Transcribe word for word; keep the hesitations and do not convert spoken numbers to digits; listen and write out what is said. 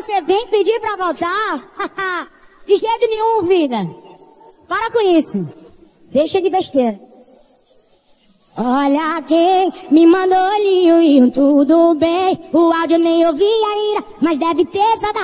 você vem pedir pra voltar? De jeito nenhum, vida. Para com isso. Deixa de besteira. Olha quem me mandou olhinho e tudo bem. O áudio nem ouvi ainda, mas deve ter só da